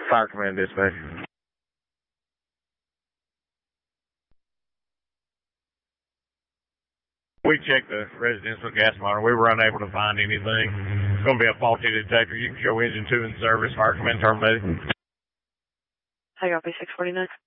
Fire command dispatch. We checked the residential gas monitor. We were unable to find anything. It's going to be a faulty detector. You can show engine 2 in service. Fire command terminated. Hi, copy 649.